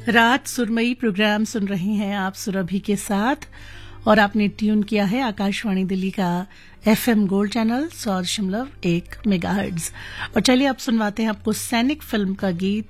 रात सुरमई प्रोग्राम सुन रहे हैं आप सुरभि के साथ और आपने ट्यून किया है आकाशवाणी दिल्ली का एफएम गोल्ड चैनल 100.1 मेगाहर्ट्ज। और चलिए अब सुनवाते हैं आपको सैनिक फिल्म का गीत